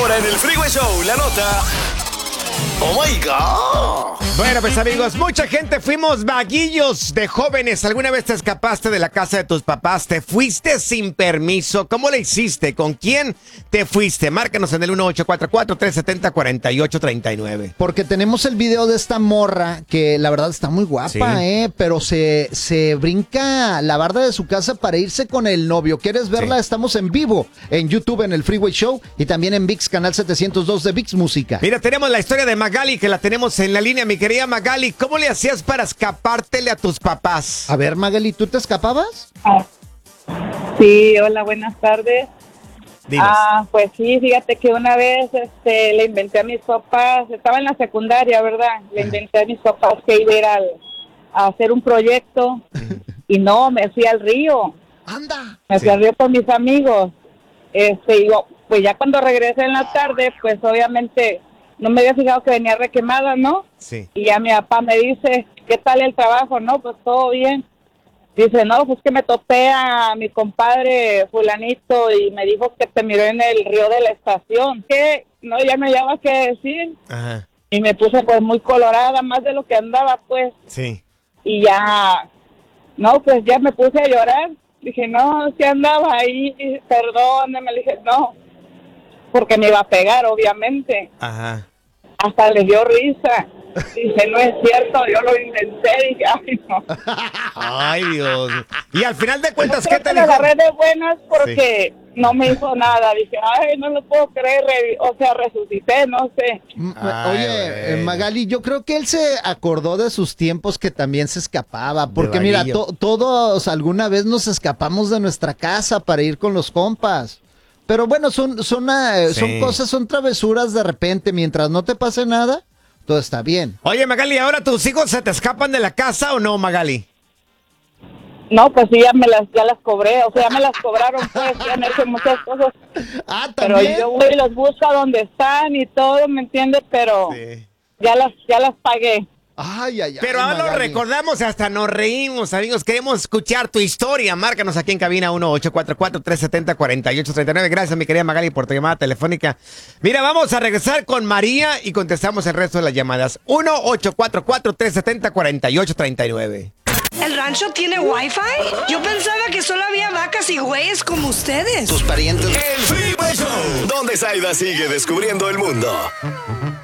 Ahora en el Freeway Show, la nota. ¡Oh my God! Bueno, pues amigos, mucha gente fuimos vaguillos de jóvenes. ¿Alguna vez te escapaste de la casa de tus papás? ¿Te fuiste sin permiso? ¿Cómo le hiciste? ¿Con quién te fuiste? Márcanos en el 1844-370-4839. Porque tenemos el video de esta morra que la verdad está muy guapa, Sí. pero se brinca la barda de su casa para irse con el novio. ¿Quieres verla? Sí. Estamos en vivo en YouTube en el Freeway Show y también en VIX, canal 702 de VIX Música. Mira, tenemos la historia de Magali, que la tenemos en la línea, mi querida Magali. ¿Cómo le hacías para escapártele a tus papás? A ver, Magali, ¿tú te escapabas? Sí, hola, buenas tardes. Dinos. Pues sí, fíjate que una vez le inventé a mis papás, estaba en la secundaria, ¿verdad? Le inventé a mis papás que iba a ir a hacer un proyecto y no, me fui al río. ¡Anda! Me fui al río con mis amigos. Y yo, pues ya cuando regresé en la tarde, pues obviamente no me había fijado que venía requemada, ¿no? Sí. Y ya mi papá me dice, ¿qué tal el trabajo? No, pues todo bien. Dice, no, pues que me topé a mi compadre fulanito y me dijo que te miró en el río de la estación. Que no, ya no había qué decir. Ajá. Y me puse pues muy colorada, más de lo que andaba, pues. Sí. Y ya, no, pues ya me puse a llorar. Dije, no, si andaba ahí, perdóneme. Le dije, no, porque me iba a pegar, obviamente. Ajá. Hasta le dio risa. Dice, no es cierto, yo lo inventé. Dije, ay, no. Ay, Dios. Y al final de cuentas, Creo ¿qué que te me dijo? agarré de buenas porque no me hizo nada. Dije, ay, no lo puedo creer. O sea, resucité, no sé. Ay, Oye, güey. Magali, yo creo que él se acordó de sus tiempos que también se escapaba, porque mira, vaguillo. todos alguna vez nos escapamos de nuestra casa para ir con los compas. Pero bueno, son cosas, son travesuras de repente, mientras no te pase nada, todo está bien. Oye, Magali, ¿ahora tus hijos se te escapan de la casa o no, Magali? No, pues sí, ya las cobré. O sea, ya me las cobraron, pues. Ya han hecho muchas cosas. Ah, Pero también. yo voy y los busco a donde están y todo, ¿me entiendes? Pero Sí. ya las pagué. Ay, ay, ay. Pero ahora lo Magali. recordamos y hasta nos reímos, amigos. Queremos escuchar tu historia. Márcanos aquí en cabina 1844-370-4839. Gracias, mi querida Magali, por tu llamada telefónica. Mira, vamos a regresar con María y contestamos el resto de las llamadas. 1844-370-4839. ¿El rancho tiene wifi? Yo pensaba que solo había vacas y güeyes como ustedes. El Freeway Show, donde Zaida sigue descubriendo el mundo.